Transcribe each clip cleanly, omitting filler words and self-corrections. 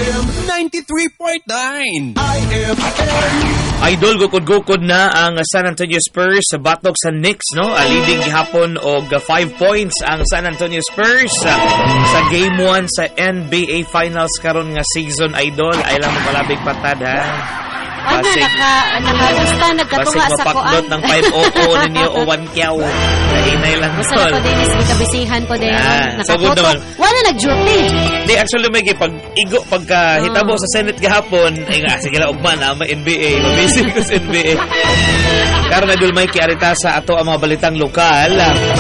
FM 93.9 IFM. Idol, gukod-gukod na ang San Antonio Spurs sa batok sa Knicks, no? Leading gihapon og 5 points ang San Antonio Spurs sa Game 1 sa NBA Finals karon nga season, Idol. Ay lang malabig patad, ha? Nakagusta, nagkatunga sa kuan. Basig mapakdot ng 5-0 ninyo o 1 kyaw. Kainay lang. Gusto na ko din, ikabisihan ko din. Nakapoto. Wala nag-duty. Di, actually, may pagka-hitabo sa Senate gahapon, ay nga, sige lang, ugman, may NBA. Mabisig ko sa NBA. Karon na may kiarita sa ato ang mga balitang lokal.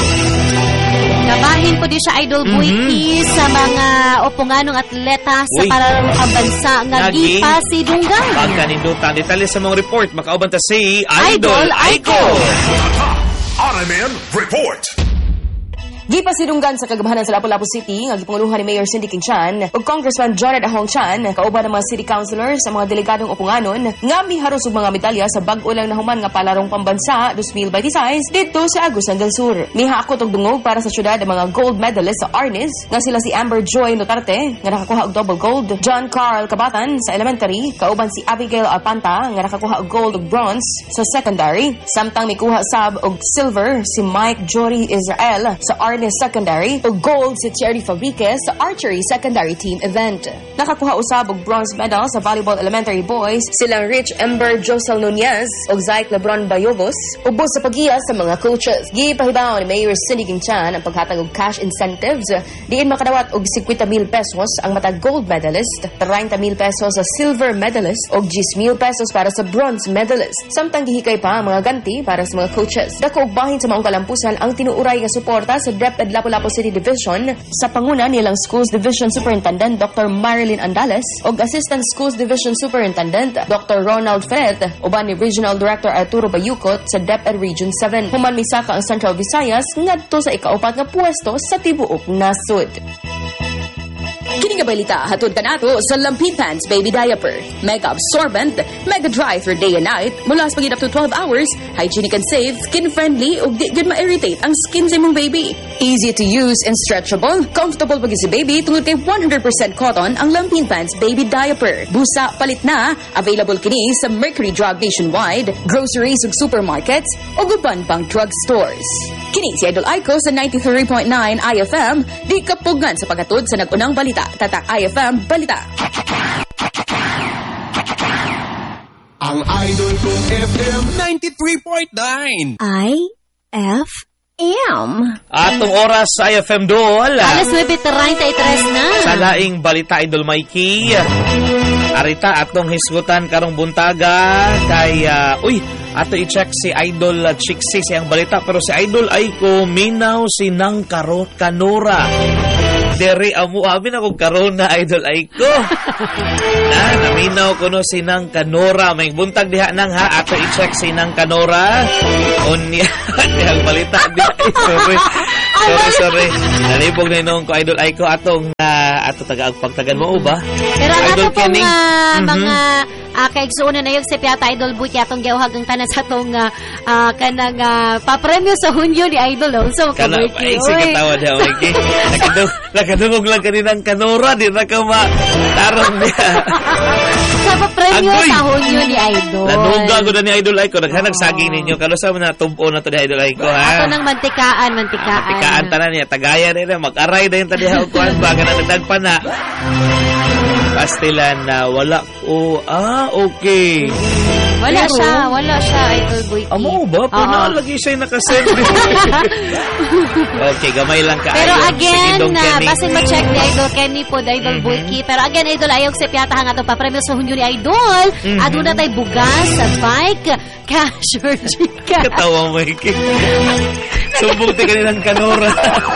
Nabahin po di siya, Idol Buiki, sa mga upunganong atleta sa parang bansa nga gipasidunggan. Pagkanindutan, detalye sa mga report, makauban ta si Idol Aiko. RMN Report. Gipasidunggan sa kagabahanan sa Lapu-Lapu City nga gipanguluhan ni Mayor Cindy King Chan ug Congressman Jonat Ahong Chan kauban ng mga city councilors sa mga delegadong upunganon nga miharos og mga medalya sa bag-o lang nahuman nga palarong pambansa 2026 dito sa Agusan del Sur. Mihaakot og dungog para sa syudad ang mga gold medalists sa Arnis nga sila si Amber Joy Notarte nga nakakuha og double gold, John Carl Cabatan sa elementary kauban si Abigail Alpanta nga nakakuha og gold ug bronze sa secondary, samtang mikuha sab og silver si Mike Jory Israel sa Arnis secondary ug gold si Thierry Fabriques sa archery secondary team event. Nakakuha usab og bronze medal sa volleyball elementary boys silang Rich Ember Josel Nunez ug Zyke Lebron Bayogos ubos sa pagiya sa mga coaches. Gipahibaw ni Mayor Cindy King Chan ang paghatag og cash incentives diin makadawat og 50,000 pesos ang matag gold medalist, 30,000 pesos sa silver medalist ug 10,000 pesos para sa bronze medalist. Samtang gihikay pa ang mga ganti para sa mga coaches. Dako og bahin sa maong kalampusan ang tinuuray nga suporta sa DepEd Lapu-Lapu City Division sa panguna nilang Schools Division Superintendent Dr. Marilyn Andales ug Assistant Schools Division Superintendent Dr. Ronald Fred uban ni Regional Director Arturo Bayucot sa DepEd Region 7. Human misaka ang Central Visayas ngadto sa ikaupat nga pwesto sa tibuok nasud. Kini nga balita hatod kanato sa Lampin Pants Baby Diaper. Mega absorbent, mega dry for day and night, mula sa pagid up to 12 hours, hygienic and safe, skin-friendly, ug di gud ma-irritate ang skin sa imong baby. Easy to use and stretchable, comfortable pagid si baby tungod kay 100% cotton ang Lampin Pants Baby Diaper. Busa palit na, available kini sa Mercury Drug nationwide, groceries ug supermarkets, ug uban pang drugstores. Kini si Idol Aiko sa 93.9 IFM, di kapugan sa paghatod sa nag-unang balita. Tatak IFM Balita. Ang Idol ko FM 93.9 IFM. Atong oras sa IFM Dol. Alas 9:33 na. Sa laing balita, Idol Mikey. Arita atong hisgutan karong buntaga kay ato i-check si Idol Chiksi siyang balita, pero si Idol Aiko minaw sinang kanora. Dere amo abi na kog karona, Idol Aiko. Naminaw ko no sinang kanora. May buntag diha nang ha ato i-check sinang kanora. Unya dihang balita diha. Sorry. Nalibog na inong ko, Idol Aiko, atong ato pagtagan mo ba? Pero ato pong mga kaigsuunan na yung si Piata Idol Buki atong giawhag ang tanan sa atong kanang papremyo sa Hunyo ni Idol. So, Ay, sige tawa diha, Mikey. Nakadungog lang kaninang kanora, di na ka tarong niya. Sa papremyo sa Hunyo ni Idol. Nanuga ko na ni Idol Aiko. Naghanag saging ninyo. Kalusa mo na tumpo na to ni Idol Aiko, ha? Ato ng mantikaan. Mantikaan tanan niya. Tagayan nila. Mag-aray na yung tadiha o kuhan ba. Ganang pa na. Pastilan na wala. Okay. Wala siya, Idol Buiki. Amo ba? Lagi siya nakasend. Okay, gamay lang ka. Pero again, basin ma-check ni Idol Kenny po, Idol Buiki. Pero again, Idol, ayog si Piata hang atong papremyo sa Hunyo ni Idol. Aduna tay bugas, bike, cash, or chika. Katawa mo, Iki. Sumbong ti kanilang kanora.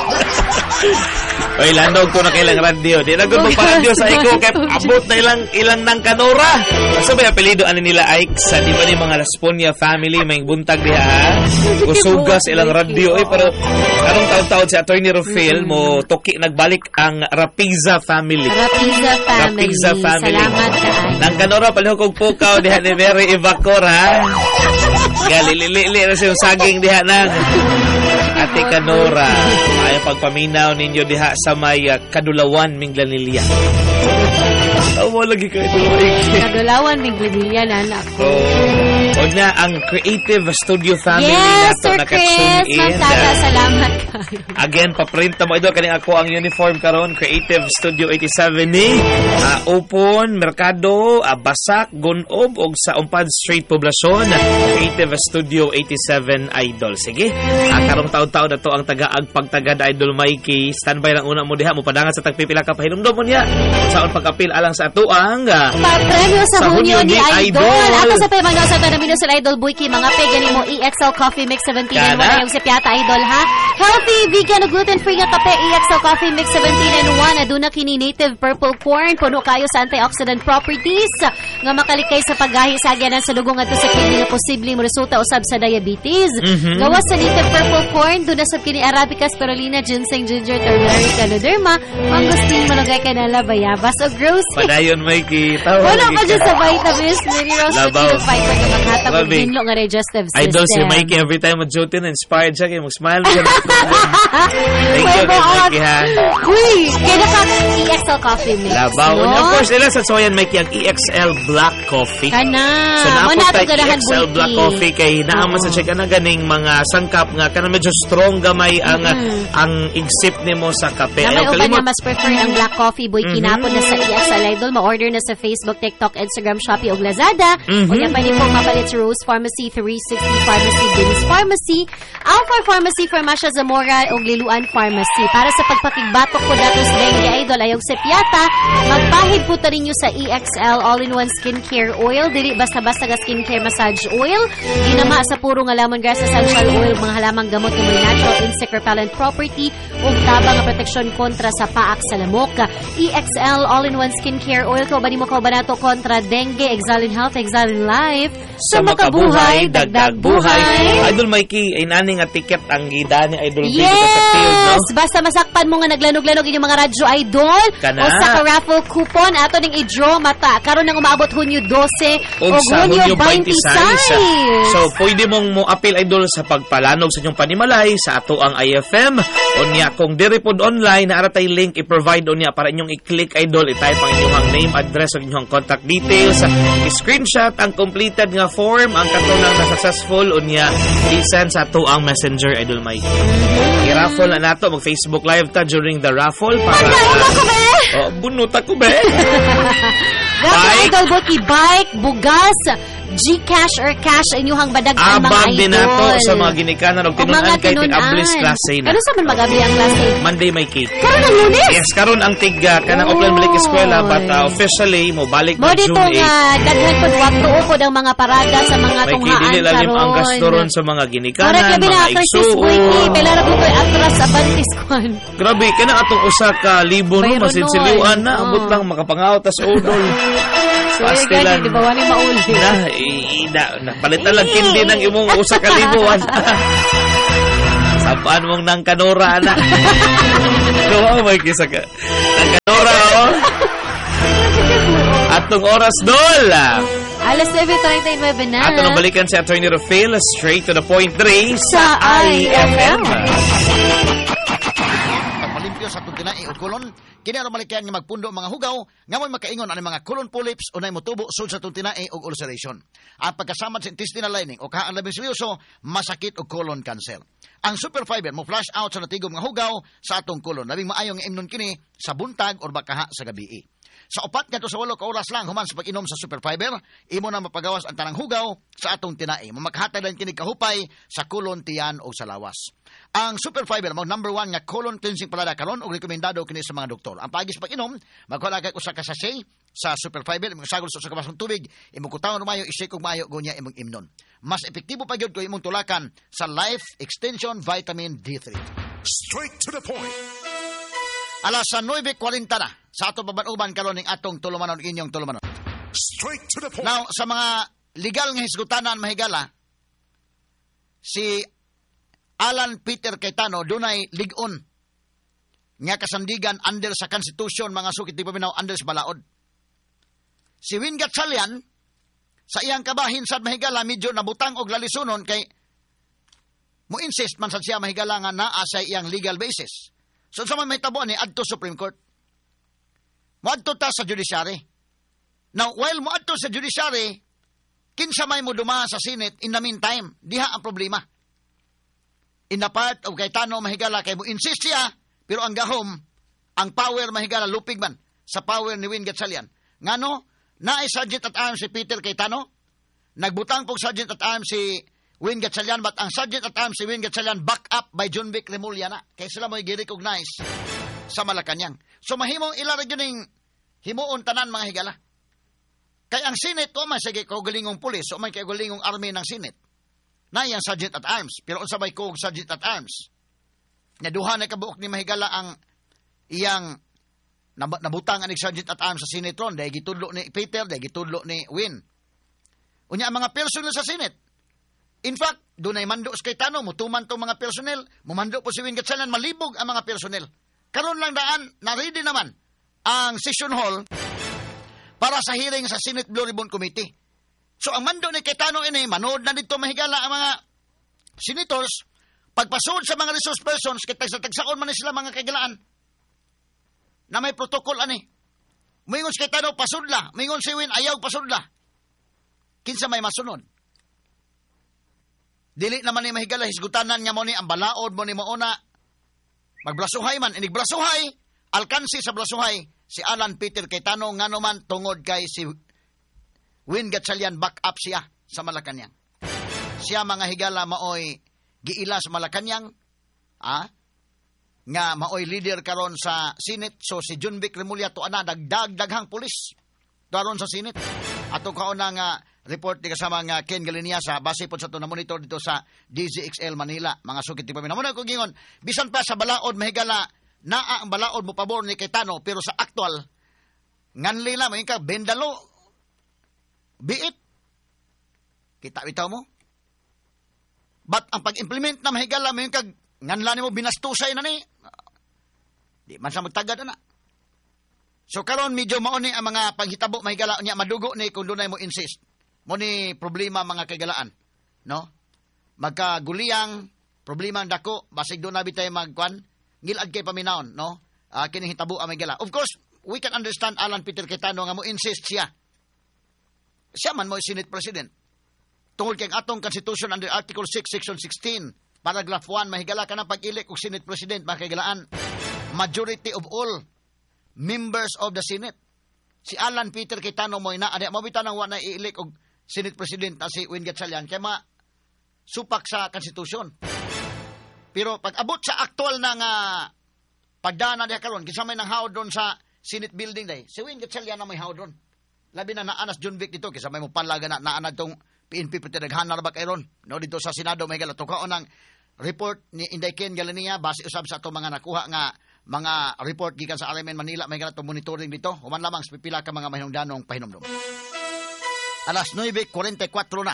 Oy, landog ko na kailang radio. Di na ko pa-radio sa Iko. Kaya abot na ilang ng kanora. Kasi may apelido ano nila, Ike, sa di ba ni mga Lasponia family, may buntag diha, ha? Kusugas ilang radio. Pero anong taon-taon si Attorney Rufil mo toki nagbalik ang Rapiza family. Rapiza family. Salamat ka. Nang kanora, palihog po ka, diha ni Mary Evacor, ha? Kaya lili na siyang saging diha nang Ate Kanora. Ay pagpaminaw ninyo diha sa may Kadulawan, Minglanilya. Amo lagi ka ito, Mikey. Kadulawan, biglimilya na anak ko. O na, ang Creative Studio Family Yes, nato Sir naka-tune Chris. in. Ma'am Tata, salamat kayo. Again, paprint mo ito kaning ako ang uniform karon Creative Studio 87 ni Upon, Mercado, Basak, Gunob ug sa Umpad Street Poblacion. Creative Studio 87 Idol. Sige. Karong taon-taon na to ang tagaag pagtagad Idol Mikey. Standby lang una mo diha mo padangan sa tagpipila ka pahinumdom mo niya. Saon pag-apil alang sa ato ang Papremyo sa Hunyo ni Idol. Idol. Ato sa pamanggaw sa Tanamino sa Idol Buiki. Mga pegani mo EXL Coffee Mix 17 and Kana? 1 yung si Piata Idol ha. Healthy, vegan, gluten-free nga kape EXL Coffee Mix 17 and 1. Aduna kini native purple corn. Puno kayo sa antioxidant properties. Nga makalikay sa paggahi sa agyanan sa lugong ato sa kini nga posibleng resulta usab sa diabetes. Gawas sa native purple corn. Doon na sa kini Arabica, spirulina, ginseng, ginger, turmeric, ganoderma. Mangustin, malagay ka na bayabas o gross. Padayon Mikey. Wala pa dyan sa vitamins, minerals, Labaw. protein, fiber na maghatag Grabe. ng hinlo nga digestive system. Idol si Mikey every time mag-jote na inspired siya kaya mag-smile siya. Thank you kay Mikey ha. Uy, kaya naka EXL Coffee Mix. Labaw. no? And of course, ila sa soyan Mikey ang EXL Black Coffee. Kana. So Mo naapot na tayo ito ganahan EXL Black Coffee kay naaman sa check na ganing mga sangkap nga kana medyo strong gamay ang igsip nimo sa kape. Na may Ayaw uban kalimot. nga mas prefer ang Black Coffee Boy kinapon na sa EXL Idol. Ma-order na sa Facebook, TikTok, Instagram, Shopee ug Lazada. O yan pa po mapalit sa Rose Pharmacy, 360 Pharmacy, Dennis Pharmacy, Alpha Pharmacy, Farmacia Zamora ug Liluan Pharmacy. Para sa pagpakigbatok ko datos dengue Idol ayog sa Piata, magpahid po ta ninyo sa EXL All-in-One Skincare Oil. Dili basta-basta nga skincare massage oil. Ginama sa puro nga lemongrass essential oil, mga halamang gamot nga may natural insect repellent property ug tabang nga proteksyon kontra sa paak sa lamok. EXL All-in-One Skincare Oil ko ba mo nato kontra dengue, Exalin Health, Exalin Life. Sa makabuhay, dagdag buhay. Idol Mikey, ay nani nga ticket ang gida ni Idol Big sa field, no? Yes! Basta masakpan mo nga naglanog-lanog inyong mga radyo Idol. Kana. O sa ka-raffle coupon, ato ning i-draw mata. Karon nang umaabot Hunyo 12 O o sa Hunyo 26. So, pwede mong mo appeal Idol sa pagpalanog sa inyong panimalay sa ato ang IFM. O niya, kung diri pod online, naaratay link i-provide o niya para inyong i-click Idol, i-type ang inyong name, address, o inyong contact details. I-screenshot ang completed nga form, ang katunang na successful, o niya, i-send sa ato ang messenger Idol Mike. I-raffle na nato, mag-Facebook live ta during the raffle para... bunot ako be! Grabe Idol Buki, bike, bugas, Gcash or cash inyuhang badag ang mga Abang idol. din nato sa mga ginikanan o tinunan kay Tig-Ablis klase na. Ano sa man mag-abli ang klase? Monday may cake. Karon ang Lunes? Yes, karon ang tiga kanang offline balik eskwela but officially mo balik Mo na dito June 8. nga daghan pod wakto upod ang mga parada sa mga May tunghaan kidili lalim ang karon. gastoron sa mga ginikanan, Correct, labi na mga actors igsuon. Wiki, pela ra ko atras abantis kon. Grabe, kanang atong usa ka libo no, Bayron masinsiliwan na, nun. ambot lang makapangaw, tas udol. So, Pastilan. di ba wani mauli? Palitan lang kindi ng imong usa ka libuan. Sabaan mong nang kanora na. Gawa may kisa ka. Nang kanora, oh. Atong oras dol. Alas 9:39 na. Ato nang balikan si Attorney Rafael, straight to the point 3 Sa IFM. Pagpalimpyo sa tuntinai o kulon, kini ang malikyan nga magpundo mga hugaw nga may makaingon ani mga colon polyps o nay motubo sud sa tuntinai og ulceration. Ang pagkasamad sa intestinal lining o kaan labing seryoso, masakit og colon cancer. Ang superfiber mo flush out sa natigom nga hugaw sa atong colon. Labing maayo nga imnon kini sa buntag or bakaha sa gabii. Sa 4 ngadto sa 8 ka oras lang human sa pag-inom sa superfiber, imo na mapagawas ang tanang hugaw sa atong tinai. Mamakhatag lang kini kahupay sa colon, tiyan o sa lawas. Ang superfiber mo number 1 nga colon cleansing palada karon og rekomendado kini sa mga doktor. Ang pagis pag-inom, magkuha kay usa ka sachet sa superfiber, imong sagol sa usa ka basong tubig, imong kutawon mayo isik og mayo gunya imong imnon. Mas epektibo pa gyud ko imong tulakan sa Life Extension Vitamin D3. Straight to the point. Alas sa 9:40 na sa atong baban-uban karon ning atong tulumanon inyong tulumanon. Straight to the point. Now, sa mga legal nga hisgutanan mahigala, si Alan Peter Cayetano dunay ligon nga kasandigan under sa konstitusyon mga sukit di paminaw under sa balaod. Si Win Gatchalian sa iyang kabahin sad mahigala medyo nabutang og lalisunon kay mo insist man sad siya mahigala nga naa sa iyang legal basis. So sa may tabo ni adto Supreme Court. Moadto ta sa judiciary. Now, while mo adto sa judiciary, kinsa may mo duma sa Senate, in the meantime, diha ang problema. In the part of Cayetano mahigala kay mo insist siya, pero ang gahom, ang power mahigala lupig man sa power ni Win Gatchalian. Ngano, naay Sergeant at Arms si Peter Cayetano, nagbutang pong Sergeant at Arms si Win Gatchalian, but ang Sergeant at Arms si Win Gatchalian back up by John Vic Remulla na, kaya sila mo i-recognize sa Malacanang. So mahimong ilarag yun yung himuon tanan mga higala. Kaya ang Senate, o man sige kaugalingong pulis, o man kaugalingong army ng Senate, na yung Sergeant at Arms, pero unsa may kog Sergeant at Arms. Naduha na kabuok ni mahigala ang iyang nabutang ang Sergeant at Arms sa Senate ron, dahil gitudlo ni Peter, dahil gitudlo ni Win. Unya ang mga personnel sa Senate. In fact, doon ay mando sa Cayetano, mutuman tong mga personnel, mumando po si Win Gatchalian, malibog ang mga personnel. Karon lang daan, na-ready naman ang session hall para sa hearing sa Senate Blue Ribbon Committee. So ang mando ni Cayetano ini, manood na dito mahigala ang mga senators, pagpasod sa mga resource persons, tagsaon man sila mga kagalaan, na may protocol ani. Mingon si Cayetano, pasudla. Mingon si Win, ayaw pasudla. Kinsa may masunod. Dili naman ni mahigala, hisgutanan niya mo ni, ang balaod mo ni mauna, magblasuhay man, inigblasuhay, alkansi sa blasuhay, si Alan Peter Cayetano, nga naman tungod kay si Win Gatchalian, back up siya sa Malacanang. Siya mga higala maoy giila sa Malacanang, nga maoy leader karon sa Senate. So si John Vic Remulla to ana daghang pulis daron sa Senate. Ato kauna nga report di kasama nga Ken Galiniasa base po sa to na monitor dito sa DZXL Manila. Mga sukit ti pamin. Muna ko gingon, bisan pa sa balaod mahigala naa ang balaod mo pabor ni Cayetano, pero sa actual nganli la may ka bendalo biit. Kita bitaw mo? But ang pag-implement na mahigala mo yung kag nganla ni mo binastusay na ni. Di man sa magtagad na. So karon medyo mauni ang mga paghitabo mahigala niya madugo ni kung dunay mo insist. Mo ni problema mga kagalaan, no? Magkaguliyang problema ang dako basig do na bitay magkwan ngilad kay paminaon, no? Kini hitabo ang mahigala. Of course, we can understand Alan Peter Cayetano nga mo insist siya. Siya man mo Senate President. Tungkol kay atong Constitution under Article 6, Section 16, Paragraph 1, mahigala ka ng pag-ilik og Senate President, makigalaan. Majority of all members of the Senate. Si Alan Peter Cayetano mo ina, mabita nang wala iilik og Senate President na si Win Gatchalian, kaya supak sa Constitution. Pero pag abot sa aktual na nga pagdana diha karon, kinsa may nang hawd doon sa Senate building day, si Win Gatchalian na may hawd doon. Labi na naanas John Vic dito, kisa may mupalaga na naanad tong PNP pati naghanar ba kayron. No, dito sa Senado may gala tukaon ng report ni Inday Ken Galania base usab sa ato mga nakuha nga mga report gikan sa RMN Manila may gala to monitoring dito. Human lamang sa pipila ka mga mahinungdanong pahinomdom. Alas 9:44 na.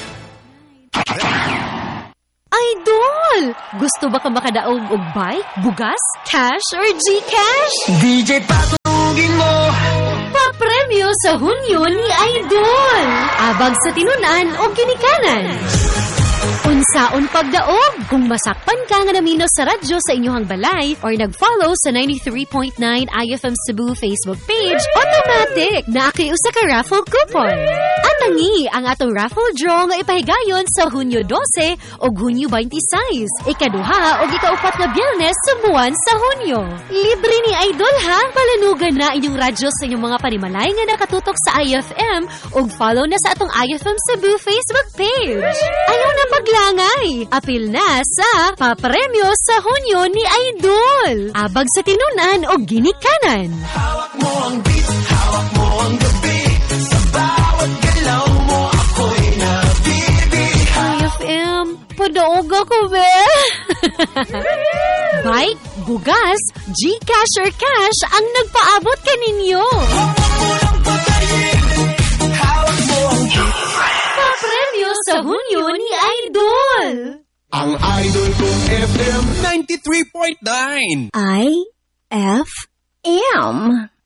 Idol! Gusto ba ka makadaog og bike, bugas, cash, or Gcash? DJ patugin mo! Papremyo sa Hunyo ni Idol! Abag sa tinunan o ginikanan. Unsaon pagdaog kung masakpan ka nga naminaw sa radyo sa inyong balay or nag-follow sa 93.9 IFM Cebu Facebook page, automatic na usa ka raffle coupon. At tangi ang atong raffle draw nga ipahigayon sa Hunyo 12 o Hunyo 26, ikaduha o ikaupat nga Biyernes sa buwan sa Hunyo. Libre ni Idol ha, palanugan na inyong radyo sa inyong mga panimalay nga nakatutok sa IFM o follow na sa atong IFM Cebu Facebook page. Ayaw na maglangay, apil na sa papremyo sa Hunyo ni Idol. Abag sa tinunan o ginikanan. Hawak mo ang beats, hawak mo ang gabi. Sa bawat galaw mo ako'y nabibig. IFM, padaog ako be. Bike, bugas, Gcash or cash ang nagpaabot kaninyo. Hawak mo lang patayin, hawak mo ang beats. Papremyo sa Hunyo ni Idol. Ang Idol kong FM 93.9. IFM.